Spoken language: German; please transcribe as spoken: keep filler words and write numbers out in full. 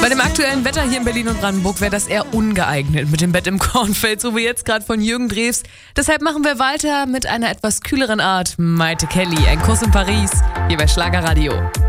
Bei dem aktuellen Wetter hier in Berlin und Brandenburg wäre das eher ungeeignet mit dem Bett im Kornfeld, so wie jetzt gerade von Jürgen Drews. Deshalb machen wir weiter mit einer etwas kühleren Art. Maite Kelly, ein Kuss in Paris, hier bei Schlagerradio.